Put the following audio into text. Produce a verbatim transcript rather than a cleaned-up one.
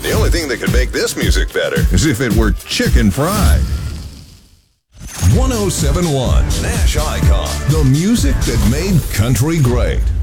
The only thing that could make this music better is if it were chicken fried. one oh seven point one Nash Icon. The music that made country great.